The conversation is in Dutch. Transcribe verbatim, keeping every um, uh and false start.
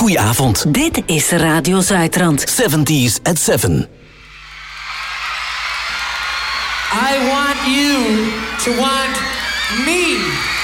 Goedenavond. Dit is Radio Zuidrand. seventies at seven. I want you to want me.